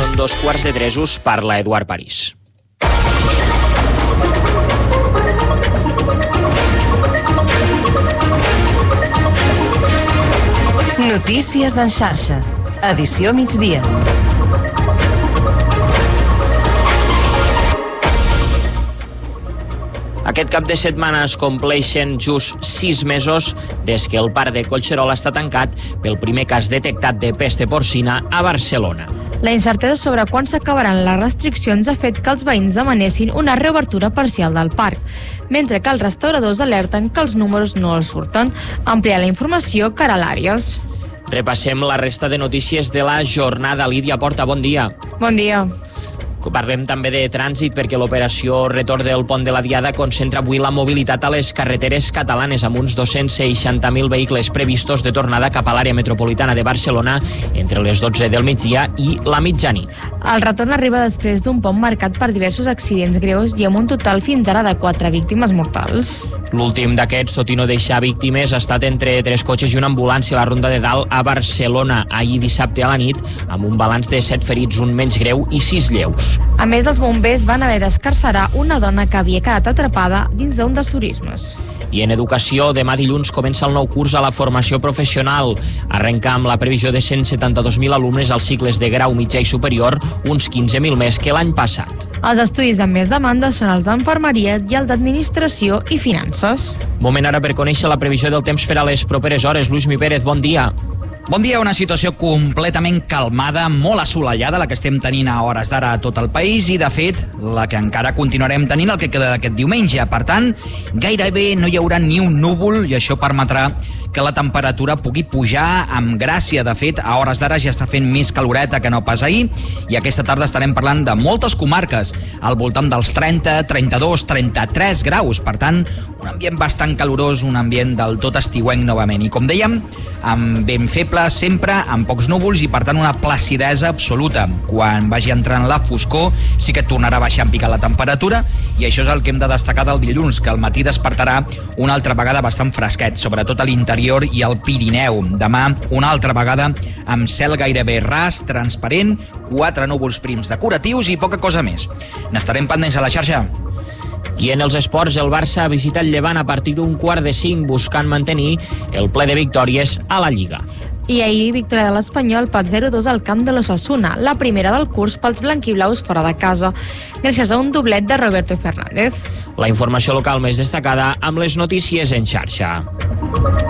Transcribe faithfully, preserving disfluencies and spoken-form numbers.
Són dos quarts de tres, us parla Eduard París. Notícies en xarxa. Edició migdia. Aquest cap de setmana es compleixen just sis mesos des que el parc de Collserola està tancat pel primer cas detectat de pesta porcina a Barcelona. La incertesa sobre quan s'acabaran les restriccions ha fet que els veïns demanessin una reobertura parcial del parc, mentre que els restauradors alerten que els números no els surten. Ampliar la informació, Caral Àries. Repassem la resta de notícies de la jornada. Lídia Porta, bon dia. Bon dia. Parlem també de trànsit perquè l'operació Retorn del Pont de la Diada concentra avui la mobilitat a les carreteres catalanes amb uns dos-cents seixanta mil vehicles previstos de tornada cap a l'àrea metropolitana de Barcelona entre les dotze del migdia i la mitjanit. El retorn arriba després d'un pont marcat per diversos accidents greus i amb un total fins ara de quatre víctimes mortals. L'últim d'aquests, tot i no deixar víctimes, ha estat entre tres cotxes i una ambulància a la Ronda de Dalt a Barcelona ahir dissabte a la nit, amb un balanç de set ferits, un menys greu i sis lleus. A més, els bombers van haver d'escarcerar una dona que havia quedat atrapada dins d'un dels turismes. I en educació, demà dilluns comença el nou curs a la formació professional. Arrenca amb la previsió de cent setanta-dos mil alumnes als cicles de grau mitjà i superior, uns quinze mil més que l'any passat. Els estudis amb més demanda són els d'enfermeria i el d'administració i finances. Moment ara per conèixer la previsió del temps per a les properes hores. Lluís Mi Pérez, bon dia. Bon dia, una situació completament calmada, molt assolellada, la que estem tenint a hores d'ara a tot el país i, de fet, la que encara continuarem tenint el que queda d'aquest diumenge. Per tant, gairebé no hi haurà ni un núvol i això permetrà que la temperatura pugui pujar amb gràcia. De fet, a hores d'ara ja està fent més caloreta que no pas ahir i aquesta tarda estarem parlant de moltes comarques, al voltant dels trenta, trenta-dos, trenta-tres graus. Per tant, un ambient bastant calorós, un ambient del tot estiuenc novament. I com dèiem, amb vent feble sempre, amb pocs núvols i per tant una placidesa absoluta. Quan vagi entrant la foscor sí que tornarà a baixar en picar la temperatura i això és el que hem de destacar del dilluns, que al matí despertarà una altra vegada bastant fresquet, sobretot a l'interior i al Pirineu. Demà, una altra vegada, amb cel gairebé ras, transparent, quatre núvols prims decoratius i poca cosa més. N'estarem pendents a la xarxa. I en els esports, el Barça visita el Llevant a partir d'un quart de cinc, buscant mantenir el ple de victòries a la Lliga. I ahir, victòria de l'Espanyol per zero dos al camp de l'Osasuna, la primera del curs pels blanquiblaus fora de casa, gràcies a un doblet de Roberto Fernández. La informació local més destacada amb les notícies en xarxa.